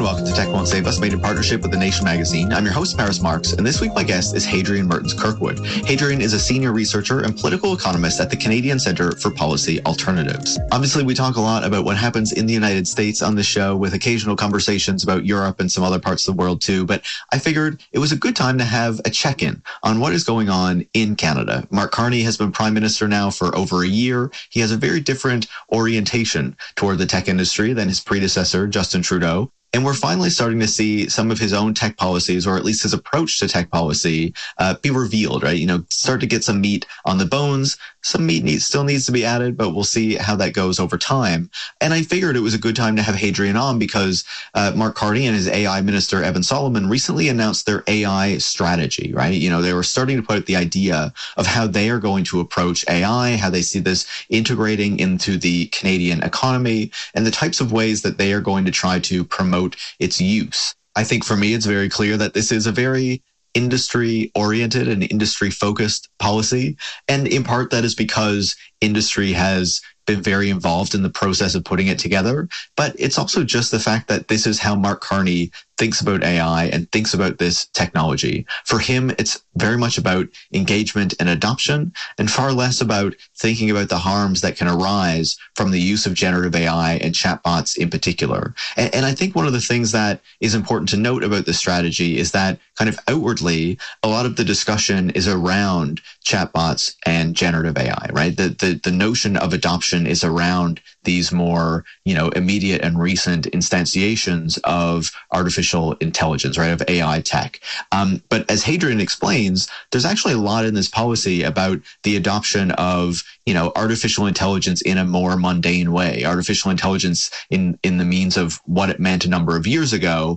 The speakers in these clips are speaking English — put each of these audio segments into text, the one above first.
welcome to Tech Won't Save Us, made in partnership with The Nation magazine. I'm your host, Paris Marks, and this week my guest is Hadrian Mertens-Kirkwood. Hadrian is a senior researcher and political economist at the Canadian Centre for Policy Alternatives. Obviously, we talk a lot about what happens in the United States on the show, with occasional conversations about Europe and some other parts of the world too, but I figured it was a good time to have a check-in on what is going on in Canada. Mark Carney has been Prime Minister now for over a year. He has a very different orientation toward the tech industry than his predecessor, Justin Trudeau. And we're finally starting to see some of his own tech policies, or at least his approach to tech policy, be revealed, right? Start to get some meat on the bones. Some meat still needs to be added, but we'll see how that goes over time. And I figured it was a good time to have Hadrian on because Mark Carney and his AI minister, Evan Solomon, recently announced their AI strategy, right? They were starting to put out the idea of how they are going to approach AI, how they see this integrating into the Canadian economy, and the types of ways that they are going to try to promote its use. I think for me, it's very clear that this is a very industry-oriented and industry-focused policy. And in part, that is because industry has been very involved in the process of putting it together. But it's also just the fact that this is how Mark Carney thinks about AI and thinks about this technology. For him, it's very much about engagement and adoption, and far less about thinking about the harms that can arise from the use of generative AI and chatbots in particular. And I think one of the things that is important to note about this strategy is that kind of outwardly, a lot of the discussion is around chatbots and generative AI, right? The notion of adoption is around these more, immediate and recent instantiations of artificial intelligence, right, of AI tech. But as Hadrian explains, there's actually a lot in this policy about the adoption of, artificial intelligence in a more mundane way, artificial intelligence in the means of what it meant a number of years ago,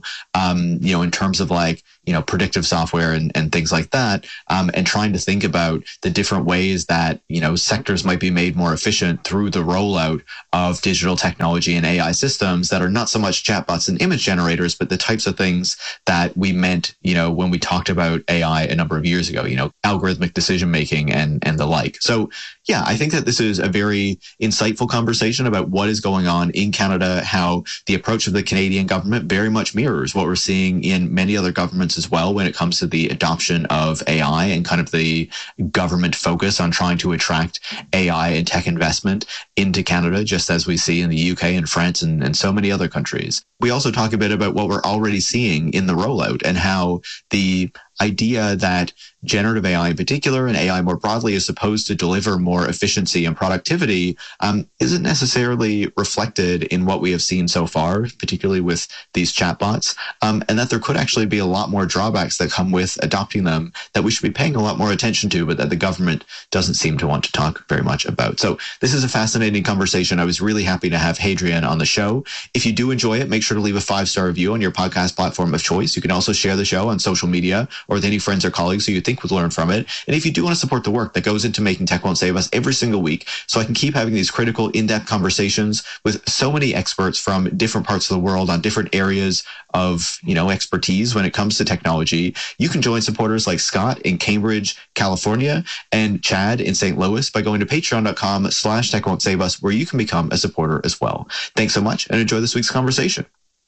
in terms of predictive software and things like that, and trying to think about the different ways that, sectors might be made more efficient through the rollout of digital technology and AI systems that are not so much chatbots and image generators, but the types of things that we meant, when we talked about AI a number of years ago, algorithmic decision making and the like. So yeah, I think that this is a very insightful conversation about what is going on in Canada, how the approach of the Canadian government very much mirrors what we're seeing in many other governments as well when it comes to the adoption of AI and kind of the government focus on trying to attract AI and tech investment into Canada, just as we see in the UK and France and so many other countries. We also talk a bit about what we're already seeing in the rollout and how the idea that generative AI in particular and AI more broadly is supposed to deliver more efficiency and productivity isn't necessarily reflected in what we have seen so far, particularly with these chatbots, and that there could actually be a lot more drawbacks that come with adopting them that we should be paying a lot more attention to, but that the government doesn't seem to want to talk very much about. So this is a fascinating conversation. I was really happy to have Hadrian on the show. If you do enjoy it, make sure to leave a 5-star review on your podcast platform of choice. You can also share the show on social media or with any friends or colleagues who you think would learn from it. And if you do want to support the work that goes into making Tech Won't Save Us every single week, so I can keep having these critical, in-depth conversations with so many experts from different parts of the world on different areas of, expertise when it comes to technology, you can join supporters like Scott in Cambridge, California, and Chad in St. Louis by going to patreon.com/Tech Won't Save Us, where you can become a supporter as well. Thanks so much and enjoy this week's conversation.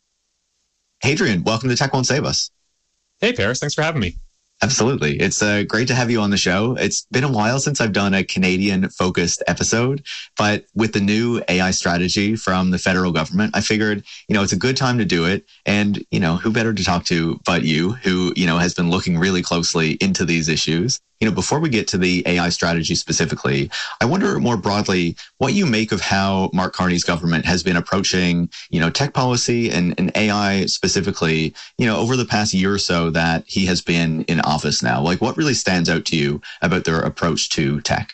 Hadrian, welcome to Tech Won't Save Us. Hey, Paris. Thanks for having me. Absolutely. It's great to have you on the show. It's been a while since I've done a Canadian-focused episode, but with the new AI strategy from the federal government, I figured, it's a good time to do it. And, who better to talk to but you, who, has been looking really closely into these issues. Before we get to the AI strategy specifically, I wonder more broadly what you make of how Mark Carney's government has been approaching, tech policy and AI specifically, over the past year or so that he has been in office now. What really stands out to you about their approach to tech?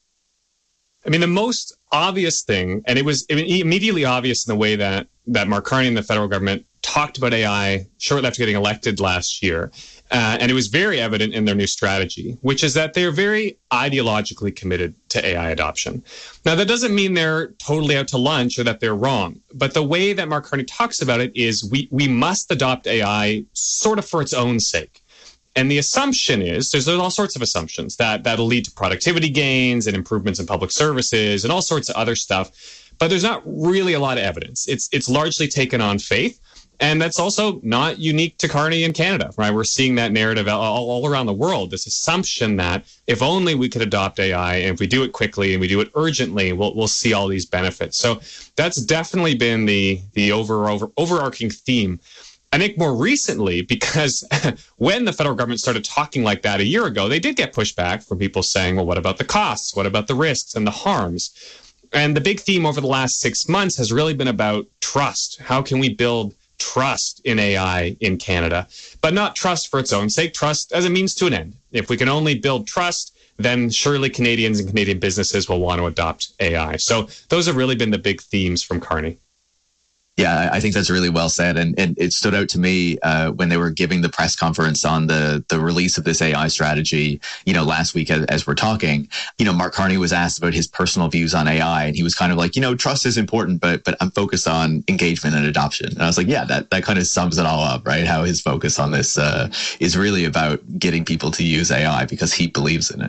I mean, the most obvious thing, and it was immediately obvious in the way that Mark Carney and the federal government talked about AI shortly after getting elected last year. And it was very evident in their new strategy, which is that they're very ideologically committed to AI adoption. Now, that doesn't mean they're totally out to lunch or that they're wrong. But the way that Mark Carney talks about it is we must adopt AI sort of for its own sake. And the assumption is, there's all sorts of assumptions that'll lead to productivity gains and improvements in public services and all sorts of other stuff. but there's not really a lot of evidence. It's largely taken on faith. And that's also not unique to Carney in Canada, right? We're seeing that narrative all around the world, this assumption that if only we could adopt AI, and if we do it quickly and we do it urgently, we'll see all these benefits. So that's definitely been the overarching theme. I think more recently, because when the federal government started talking like that a year ago, they did get pushback from people saying, well, what about the costs? What about the risks and the harms? And the big theme over the last 6 months has really been about trust. How can we build trust in AI in Canada, but not trust for its own sake, trust as a means to an end. If we can only build trust, then surely Canadians and Canadian businesses will want to adopt AI. So those have really been the big themes from Carney. Yeah, I think that's really well said. And it stood out to me when they were giving the press conference on the release of this AI strategy, last week as we're talking. Mark Carney was asked about his personal views on AI, and he was kind of like, trust is important, but I'm focused on engagement and adoption. And I was like, yeah, that kind of sums it all up, right? How his focus on this is really about getting people to use AI because he believes in it.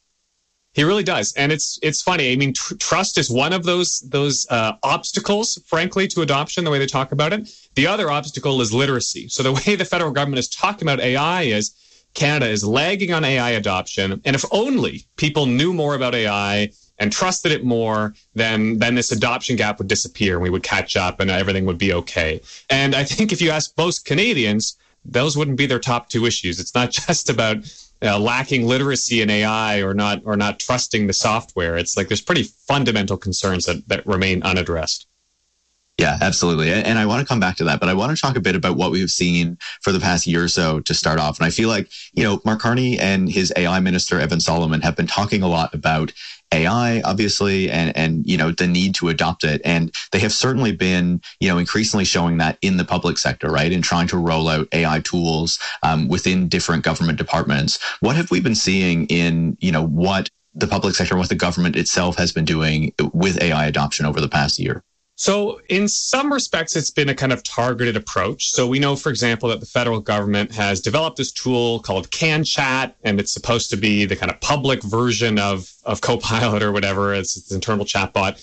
He really does. And it's funny. I mean, trust is one of those obstacles, frankly, to adoption, the way they talk about it. The other obstacle is literacy. So the way the federal government is talking about AI is Canada is lagging on AI adoption. And if only people knew more about AI and trusted it more, then this adoption gap would disappear and we would catch up and everything would be okay. And I think if you ask most Canadians, those wouldn't be their top two issues. It's not just about lacking literacy in AI or not trusting the software. It's like there's pretty fundamental concerns that remain unaddressed. Yeah, absolutely. And I want to come back to that, but I want to talk a bit about what we've seen for the past year or so to start off. And I feel like, Mark Carney and his AI minister, Evan Solomon, have been talking a lot about AI, obviously, and the need to adopt it. And they have certainly been, increasingly showing that in the public sector, right? And trying to roll out AI tools within different government departments. What have we been seeing in, what the public sector and what the government itself has been doing with AI adoption over the past year? So in some respects, it's been a kind of targeted approach. So we know, for example, that the federal government has developed this tool called CanChat, and it's supposed to be the kind of public version of Copilot or whatever. It's an internal chatbot.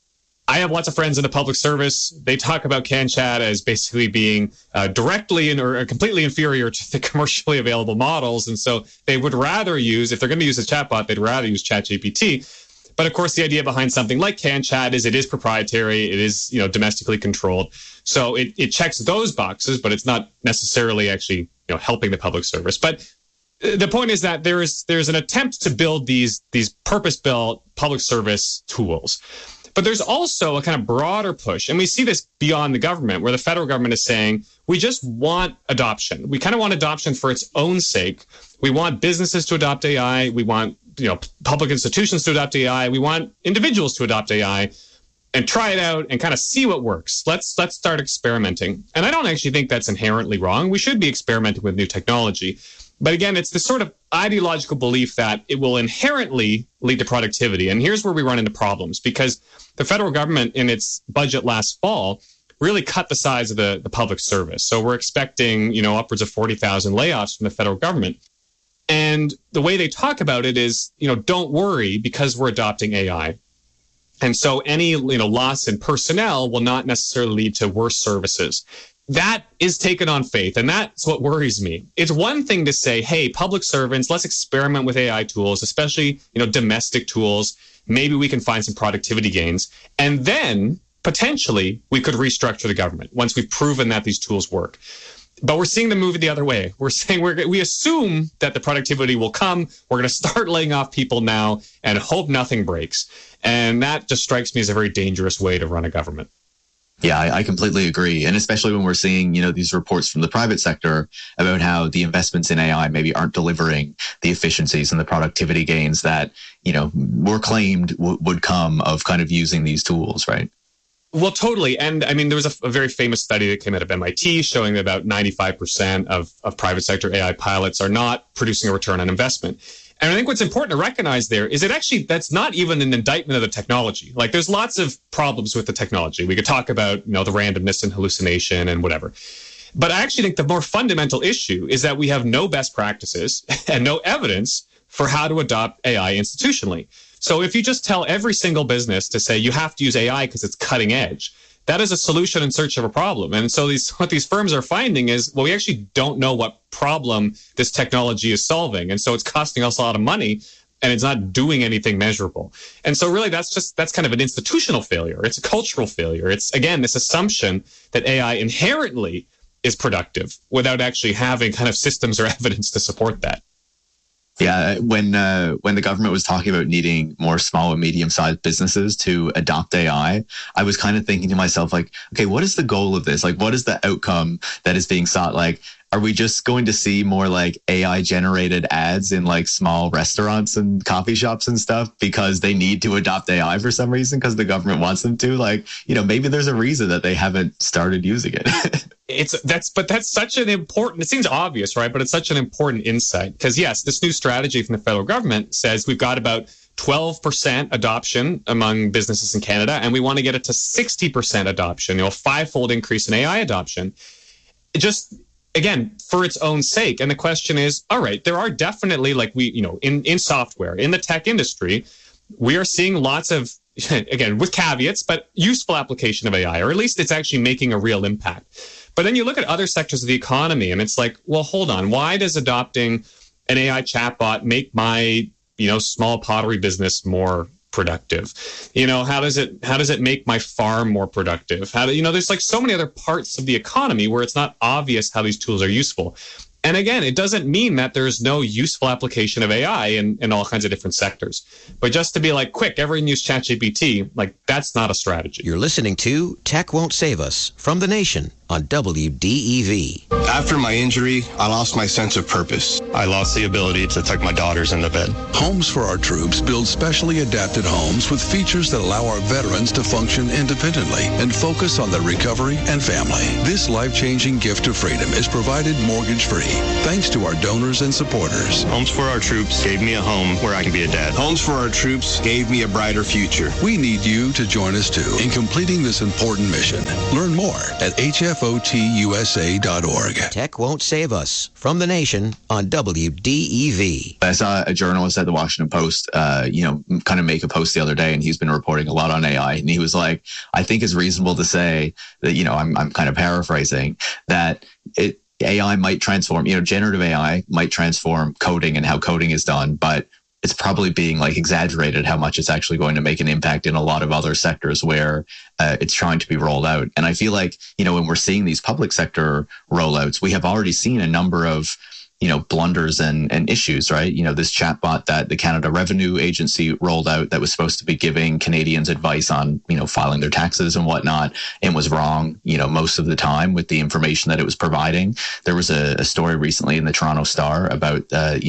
I have lots of friends in the public service. They talk about CanChat as basically being directly or completely inferior to the commercially available models. And so they would rather use, if they're going to use a chatbot, they'd rather use ChatGPT. But of course, the idea behind something like CanChat is it is proprietary, it is domestically controlled, so it checks those boxes, but it's not necessarily actually helping the public service. But the point is that there's an attempt to build these purpose-built public service tools. But there's also a kind of broader push, and we see this beyond the government, where the federal government is saying, we just want adoption. We kind of want adoption for its own sake. We want businesses to adopt AI. We want public institutions to adopt AI. We want individuals to adopt AI and try it out and kind of see what works. Let's start experimenting. And I don't actually think that's inherently wrong. We should be experimenting with new technology. But again, it's this sort of ideological belief that it will inherently lead to productivity. And here's where we run into problems, because the federal government in its budget last fall really cut the size of the public service. So we're expecting, upwards of 40,000 layoffs from the federal government. And the way they talk about it is, don't worry because we're adopting AI. And so any, loss in personnel will not necessarily lead to worse services. That is taken on faith, and that's what worries me. It's one thing to say, hey, public servants, let's experiment with AI tools, especially, domestic tools. Maybe we can find some productivity gains. And then potentially we could restructure the government once we've proven that these tools work. But we're seeing them move it the other way. We're saying we assume that the productivity will come. We're going to start laying off people now and hope nothing breaks. And that just strikes me as a very dangerous way to run a government. Yeah, I completely agree. And especially when we're seeing, these reports from the private sector about how the investments in AI maybe aren't delivering the efficiencies and the productivity gains that, were claimed would come of kind of using these tools, right? Well, totally. And I mean, there was a very famous study that came out of MIT showing that about 95% of private sector AI pilots are not producing a return on investment. And I think what's important to recognize there is that's not even an indictment of the technology. Like, there's lots of problems with the technology. We could talk about, the randomness and hallucination and whatever. But I actually think the more fundamental issue is that we have no best practices and no evidence for how to adopt AI institutionally. So if you just tell every single business to say you have to use AI because it's cutting edge, that is a solution in search of a problem. And so what these firms are finding is, well, we actually don't know what problem this technology is solving. And so it's costing us a lot of money and it's not doing anything measurable. And so really that's kind of an institutional failure. It's a cultural failure. It's, again, this assumption that AI inherently is productive without actually having kind of systems or evidence to support that. Yeah, when the government was talking about needing more small and medium-sized businesses to adopt AI, I was kind of thinking to myself, like, okay, what is the goal of this? Like, what is the outcome that is being sought? Like, are we just going to see more like AI-generated ads in like small restaurants and coffee shops and stuff because they need to adopt AI for some reason because the government wants them to? Like, maybe there's a reason that they haven't started using it. That's such an important, it seems obvious, right? But it's such an important insight because yes, this new strategy from the federal government says we've got about 12% adoption among businesses in Canada, and we want to get it to 60% adoption, a five-fold increase in AI adoption. Just, again, for its own sake. And the question is, all right, there are definitely, like in software, in the tech industry, we are seeing lots of, again, with caveats, but useful application of AI, or at least it's actually making a real impact. But then you look at other sectors of the economy and it's like, well, hold on. Why does adopting an AI chatbot make my, small pottery business more productive? How does it make my farm more productive? There's like so many other parts of the economy where it's not obvious how these tools are useful. And again, it doesn't mean that there's no useful application of AI in all kinds of different sectors. But just to be like, quick, everyone use ChatGPT, like that's not a strategy. You're listening to Tech Won't Save Us from The Nation on WDEV. After my injury, I lost my sense of purpose. I lost the ability to tuck my daughters into bed. Homes for Our Troops build specially adapted homes with features that allow our veterans to function independently and focus on their recovery and family. This life-changing gift of freedom is provided mortgage-free thanks to our donors and supporters. Homes for Our Troops gave me a home where I can be a dad. Homes for Our Troops gave me a brighter future. We need you to join us too in completing this important mission. Learn more at hfotusa.org. Tech Won't Save Us from The Nation on WDEV. I saw a journalist at the Washington Post, kind of make a post the other day, and he's been reporting a lot on AI. And he was like, I think it's reasonable to say that, I'm kind of paraphrasing, that AI might transform, generative AI might transform coding and how coding is done, but it's probably being like exaggerated how much it's actually going to make an impact in a lot of other sectors where it's trying to be rolled out. And I feel like, when we're seeing these public sector rollouts, we have already seen a number of blunders and issues, right? This chatbot that the Canada Revenue Agency rolled out that was supposed to be giving Canadians advice on, filing their taxes and whatnot, and was wrong, most of the time with the information that it was providing. There was a story recently in the Toronto Star about,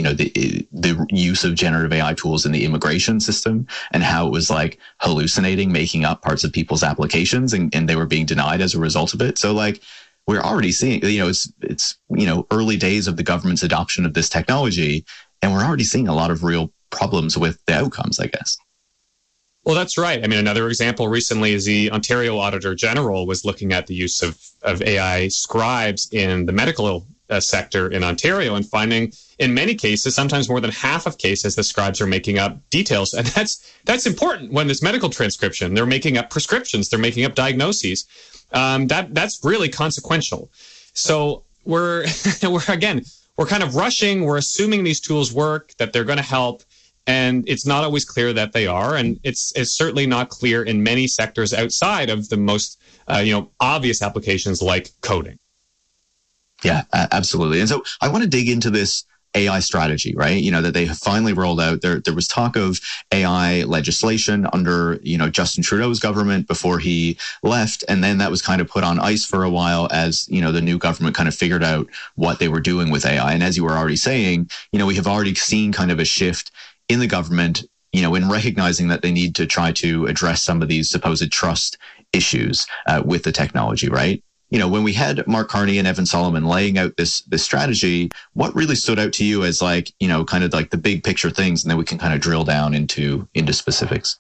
the use of generative AI tools in the immigration system and how it was like hallucinating, making up parts of people's applications, and they were being denied as a result of it. So like, we're already seeing, it's early days of the government's adoption of this technology, and we're already seeing a lot of real problems with the outcomes, I guess. Well, that's right. I mean, another example recently is the Ontario Auditor General was looking at the use of AI scribes in the medical sector in Ontario and finding in many cases, sometimes more than half of cases, the scribes are making up details. And that's important when there's medical transcription. They're making up prescriptions. They're making up diagnoses. That's really consequential. So we're kind of rushing. We're assuming these tools work, that they're going to help, and it's not always clear that they are. And it's certainly not clear in many sectors outside of the most obvious applications like coding. Yeah, absolutely. And so I want to dig into this AI strategy, right? That they have finally rolled out. There was talk of AI legislation under, Justin Trudeau's government before he left. And then that was kind of put on ice for a while as, the new government kind of figured out what they were doing with AI. And as you were already saying, we have already seen kind of a shift in the government, in recognizing that they need to try to address some of these supposed trust issues with the technology, right? When we had Mark Carney and Evan Solomon laying out this strategy, what really stood out to you as like, kind of like the big picture things, and then we can kind of drill down into specifics?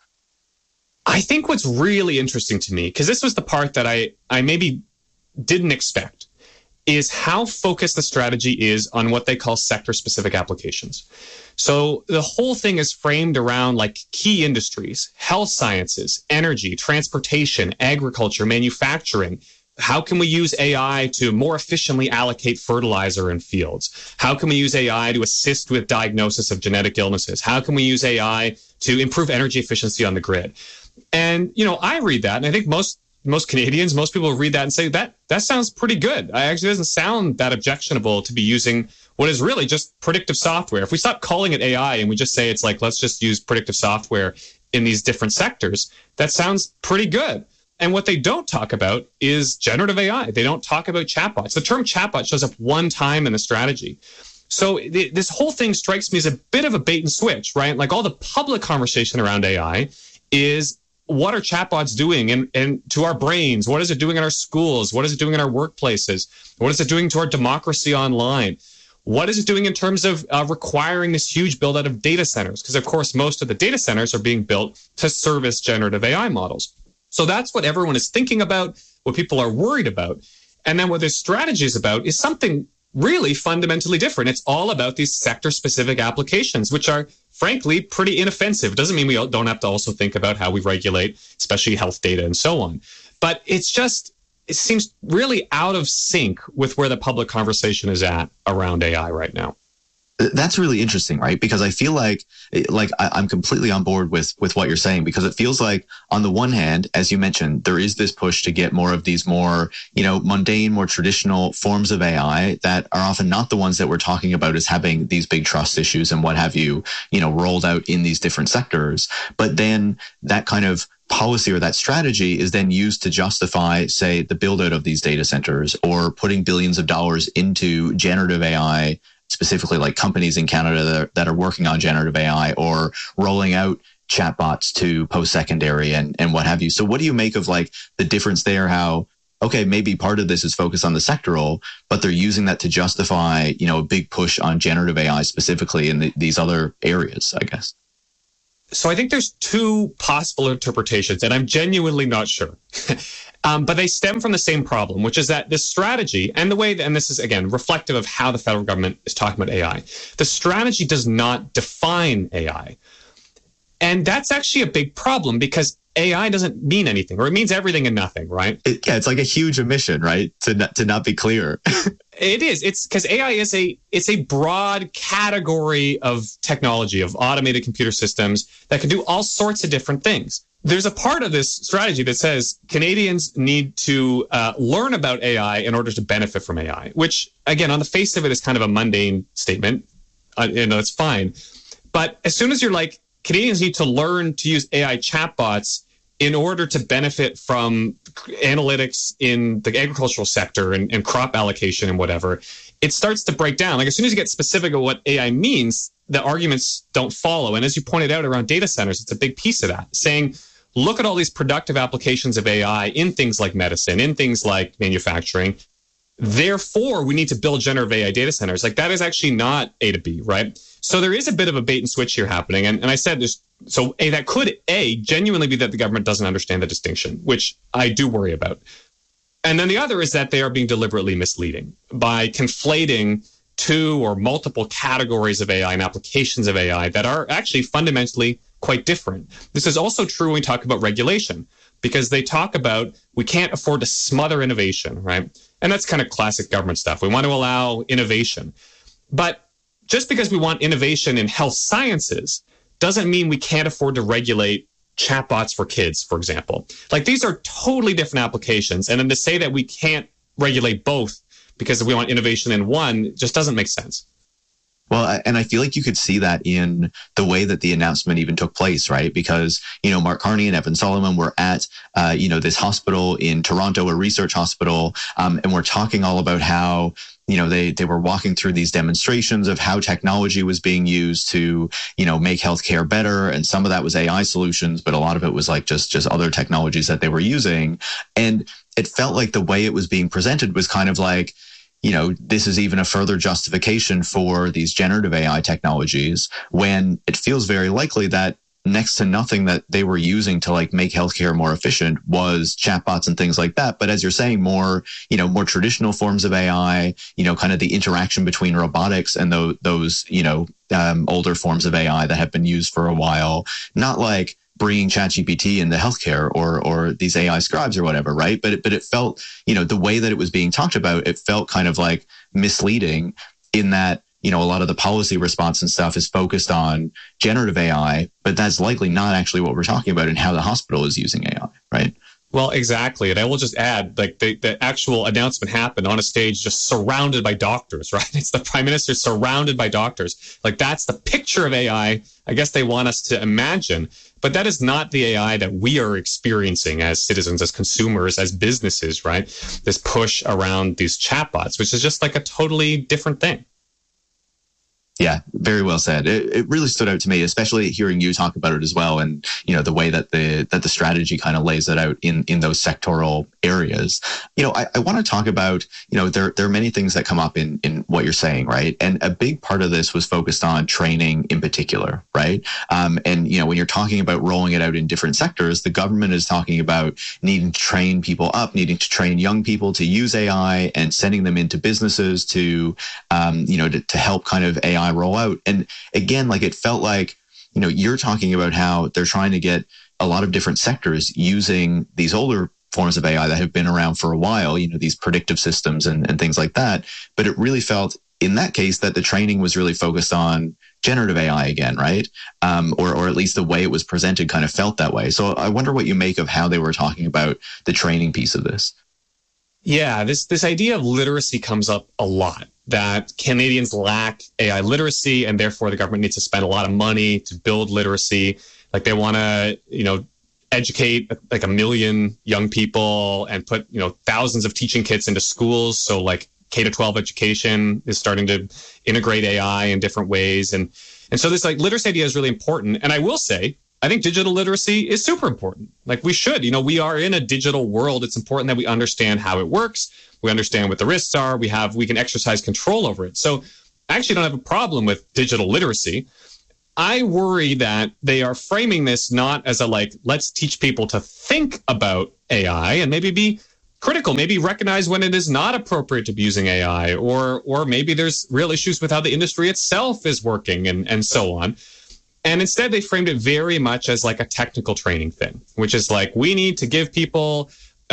I think what's really interesting to me, because this was the part that I maybe didn't expect, is how focused the strategy is on what they call sector-specific applications. So the whole thing is framed around like key industries, health sciences, energy, transportation, agriculture, manufacturing. How can we use AI to more efficiently allocate fertilizer in fields? How can we use AI to assist with diagnosis of genetic illnesses? How can we use AI to improve energy efficiency on the grid? And, I read that, and I think most Canadians, most people read that and say, that sounds pretty good. It actually doesn't sound that objectionable to be using what is really just predictive software. If we stop calling it AI and we just say it's like, let's just use predictive software in these different sectors, that sounds pretty good. And what they don't talk about is generative AI. They don't talk about chatbots. The term chatbot shows up one time in the strategy. So this whole thing strikes me as a bit of a bait and switch, right? Like all the public conversation around AI is, what are chatbots doing and to our brains? What is it doing in our schools? What is it doing in our workplaces? What is it doing to our democracy online? What is it doing in terms of requiring this huge build out of data centers? Because, of course, most of the data centers are being built to service generative AI models. So that's what everyone is thinking about, what people are worried about. And then what this strategy is about is something really fundamentally different. It's all about these sector-specific applications, which are, frankly, pretty inoffensive. It doesn't mean we don't have to also think about how we regulate, especially health data and so on. But it seems really out of sync with where the public conversation is at around AI right now. That's really interesting, right? Because I feel like I'm completely on board with what you're saying, because it feels like on the one hand, as you mentioned, there is this push to get more of these more, mundane, more traditional forms of AI that are often not the ones that we're talking about as having these big trust issues and what have you, rolled out in these different sectors. But then that kind of policy or that strategy is then used to justify, say, the build out of these data centers or putting billions of dollars into generative AI, specifically like companies in Canada that are working on generative AI or rolling out chatbots to post-secondary and what have you. So what do you make of like the difference there? How, okay, maybe part of this is focused on the sectoral, but they're using that to justify, a big push on generative AI specifically in these other areas, I guess. So I think there's two possible interpretations, and I'm genuinely not sure. But they stem from the same problem, which is that this strategy and the way, and this is, again, reflective of how the federal government is talking about AI, the strategy does not define AI. And that's actually a big problem because AI doesn't mean anything, or it means everything and nothing, right? It's like a huge omission, right? To not be clear. It is. It's because AI is a broad category of technology, of automated computer systems that can do all sorts of different things. There's a part of this strategy that says Canadians need to learn about AI in order to benefit from AI, which, again, on the face of it is kind of a mundane statement. It's fine. But as soon as you're like, Canadians need to learn to use AI chatbots in order to benefit from analytics in the agricultural sector and crop allocation and whatever, it starts to break down. Like as soon as you get specific of what AI means, the arguments don't follow. And as you pointed out around data centers, it's a big piece of that, saying, look at all these productive applications of AI in things like medicine, in things like manufacturing. Therefore, we need to build generative AI data centers. Like that is actually not A to B, right? So there is a bit of a bait and switch here happening. And I said this, so that could genuinely be that the government doesn't understand the distinction, which I do worry about. And then the other is that they are being deliberately misleading by conflating two or multiple categories of AI and applications of AI that are actually fundamentally quite different. This is also true when we talk about regulation, because they talk about we can't afford to smother innovation, right? And that's kind of classic government stuff. We want to allow innovation. But just because we want innovation in health sciences doesn't mean we can't afford to regulate chatbots for kids, for example. Like these are totally different applications. And then to say that we can't regulate both because we want innovation in one just doesn't make sense. Well, and I feel like you could see that in the way that the announcement even took place, right? Because, Mark Carney and Evan Solomon were at, this hospital in Toronto, a research hospital, and we're talking all about how, they were walking through these demonstrations of how technology was being used to, make healthcare better. And some of that was AI solutions, but a lot of it was like just other technologies that they were using. And it felt like the way it was being presented was kind of like, this is even a further justification for these generative AI technologies when it feels very likely that next to nothing that they were using to like make healthcare more efficient was chatbots and things like that. But as you're saying, more traditional forms of AI, kind of the interaction between robotics and those older forms of AI that have been used for a while, not like bringing ChatGPT into healthcare or these AI scribes or whatever, right? But it felt, the way that it was being talked about, it felt kind of like misleading in that, a lot of the policy response and stuff is focused on generative AI, but that's likely not actually what we're talking about and how the hospital is using AI, right? Well, exactly. And I will just add, like the actual announcement happened on a stage just surrounded by doctors, right? It's the prime minister surrounded by doctors. Like that's the picture of AI I guess they want us to imagine. But that is not the AI that we are experiencing as citizens, as consumers, as businesses, right? This push around these chatbots, which is just like a totally different thing. Yeah, very well said. It really stood out to me, especially hearing you talk about it as well, and the way that the strategy kind of lays it out in those sectoral areas. I want to talk about there are many things that come up in what you're saying, right? And a big part of this was focused on training in particular, right? And when you're talking about rolling it out in different sectors, the government is talking about needing to train people up, needing to train young people to use AI, and sending them into businesses to help kind of AI roll out. And again, like it felt like, you're talking about how they're trying to get a lot of different sectors using these older forms of AI that have been around for a while, these predictive systems and things like that. But it really felt in that case that the training was really focused on generative AI again, right? Or at least the way it was presented kind of felt that way. So I wonder what you make of how they were talking about the training piece of this. Yeah, this idea of literacy comes up a lot, that Canadians lack AI literacy and therefore the government needs to spend a lot of money to build literacy. Like they want to, educate like 1 million young people and put, thousands of teaching kits into schools. So like K-12 education is starting to integrate AI in different ways. And so this like literacy idea is really important. And I will say, I think digital literacy is super important. Like we should, we are in a digital world. It's important that we understand how it works. We understand what the risks are. We can exercise control over it. So I actually don't have a problem with digital literacy. I worry that they are framing this not as let's teach people to think about AI and maybe be critical, maybe recognize when it is not appropriate to be using AI, or maybe there's real issues with how the industry itself is working and so on. And instead, they framed it very much as like a technical training thing, which is like, we need to give people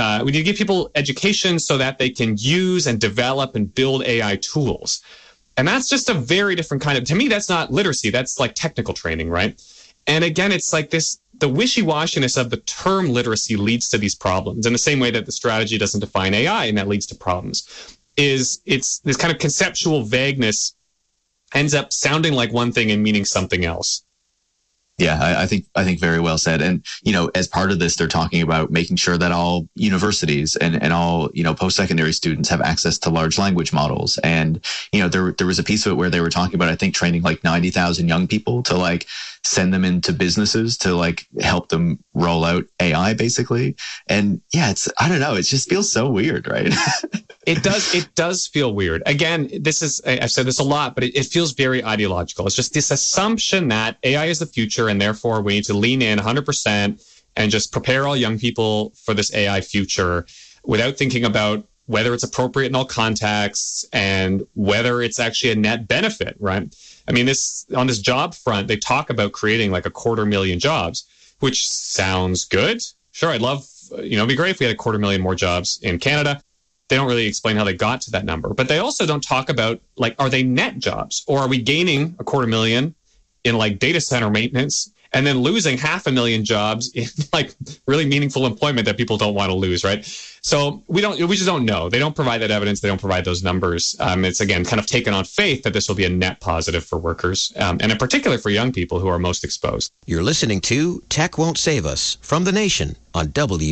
education so that they can use and develop and build AI tools. And that's just a very different kind of, to me, that's not literacy. That's like technical training, right? And again, it's like the wishy-washiness of the term literacy leads to these problems in the same way that the strategy doesn't define AI and that leads to problems. It's this kind of conceptual vagueness ends up sounding like one thing and meaning something else. Yeah, I think very well said. And, as part of this, they're talking about making sure that all universities and all, post-secondary students have access to large language models. And, there was a piece of it where they were talking about, I think, training like 90,000 young people to like send them into businesses to like help them roll out AI basically. And yeah, I don't know. It just feels so weird, right? It does feel weird. Again, I've said this a lot, but it feels very ideological. It's just this assumption that AI is the future and therefore we need to lean in 100% and just prepare all young people for this AI future without thinking about whether it's appropriate in all contexts and whether it's actually a net benefit, right? I mean, on this job front, they talk about creating like 250,000 jobs, which sounds good. Sure, I'd love, it'd be great if we had 250,000 more jobs in Canada. They don't really explain how they got to that number, but they also don't talk about like, are they net jobs or are we gaining 250,000 in like data center maintenance and then losing 500,000 jobs in like really meaningful employment that people don't want to lose, right? So we just don't know. They don't provide that evidence. They don't provide those numbers. It's again kind of taken on faith that this will be a net positive for workers, and in particular for young people who are most exposed. You're listening to Tech Won't Save Us from The Nation on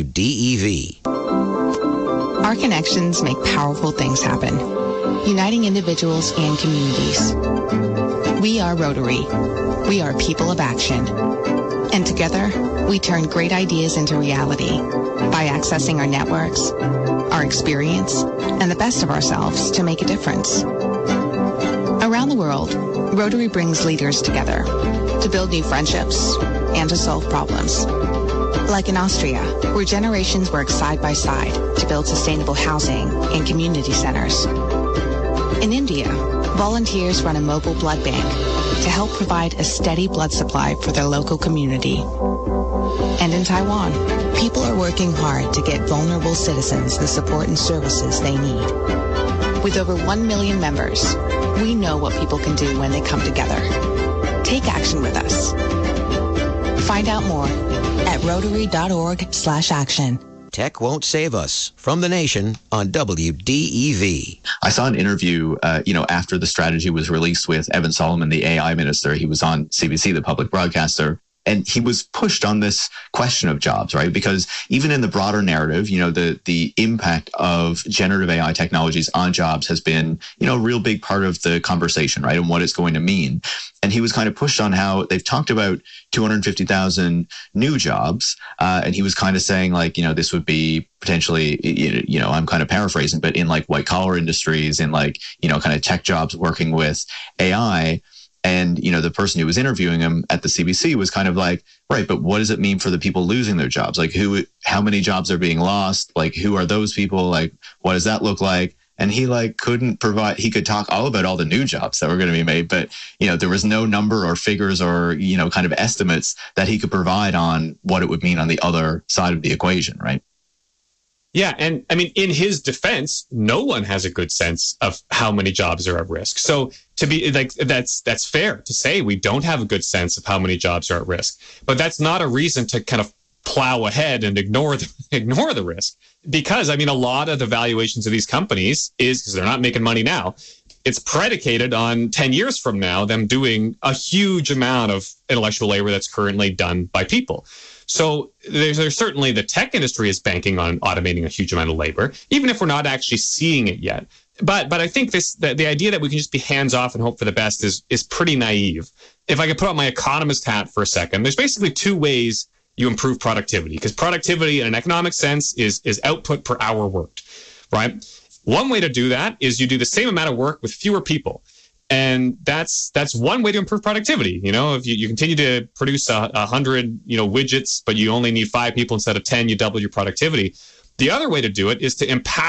WDEV. Our connections make powerful things happen, uniting individuals and communities. We are Rotary. We are people of action. And together, we turn great ideas into reality by accessing our networks, our experience, and the best of ourselves to make a difference. Around the world, Rotary brings leaders together to build new friendships, and to solve problems. Like in Austria, where generations work side by side to build sustainable housing and community centers. In India, volunteers run a mobile blood bank to help provide a steady blood supply for their local community. And in Taiwan, people are working hard to get vulnerable citizens the support and services they need. With over 1 million members, we know what people can do when they come together. Take action with us. Find out more at Rotary.org/action. Tech Won't Save Us, from the nation on WDEV. I saw an interview, after the strategy was released with Evan Solomon, the AI minister. He was on CBC, the public broadcaster. And he was pushed on this question of jobs, right? Because even in the broader narrative, the impact of generative AI technologies on jobs has been, a real big part of the conversation, right? And what it's going to mean. And he was kind of pushed on how they've talked about 250,000 new jobs. And he was kind of saying this would be potentially, I'm kind of paraphrasing, but in white collar industries, in kind of tech jobs working with AI. And, the person who was interviewing him at the CBC was kind of like, right, but what does it mean for the people losing their jobs? How many jobs are being lost? Who are those people? What does that look like? And he couldn't provide, he could talk all about all the new jobs that were going to be made, but, there was no number or figures or, kind of estimates that he could provide on what it would mean on the other side of the equation, right? Yeah. And I mean, in his defense, no one has a good sense of how many jobs are at risk. So to be that's fair to say we don't have a good sense of how many jobs are at risk, but that's not a reason to kind of plow ahead and ignore the risk. Because I mean, a lot of the valuations of these companies is because they're not making money now. It's predicated on 10 years from now, them doing a huge amount of intellectual labor that's currently done by people. So there's certainly the tech industry is banking on automating a huge amount of labor, even if we're not actually seeing it yet. But I think the idea that we can just be hands off and hope for the best is pretty naive. If I could put on my economist hat for a second, there's basically two ways you improve productivity, because productivity in an economic sense is output per hour worked, right? One way to do that is you do the same amount of work with fewer people. And that's one way to improve productivity. If you continue to produce 100, widgets, but you only need 5 people instead of 10, you double your productivity. The other way to do it is to empower